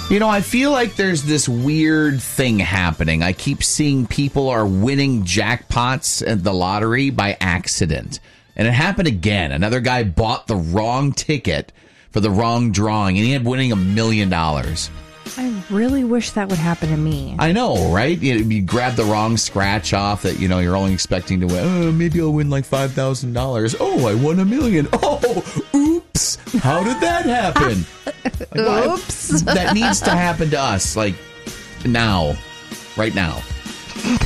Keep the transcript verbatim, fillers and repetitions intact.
You know, I feel like there's this weird thing happening. I keep seeing people are winning jackpots at the lottery by accident. And it happened again. Another guy bought the wrong ticket for the wrong drawing, and he ended up winning a million dollars. I really wish that would happen to me. I know, right? You, you grab the wrong scratch off that, you know, you're only expecting to win. Oh, maybe I'll win like five thousand dollars. Oh, I won a million. Oh, oops. How did that happen? Like, Oops. that needs to happen to us, like, now. Right now.